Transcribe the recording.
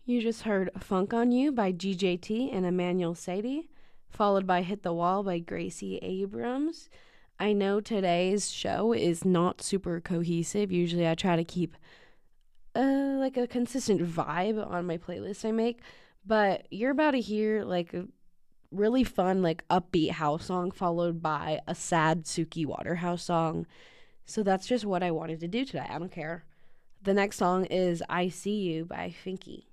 You just heard Funk on You by GJT and Emmanuel Sadie, followed by Hit the Wall by Gracie Abrams. I know today's show is not super cohesive. Usually I try to keep like a consistent vibe on my playlist I make, but you're about to hear like a really fun like upbeat house song followed by a sad Suki Waterhouse song. So that's just what I wanted to do today. I don't care. The next song is I See You by Finky.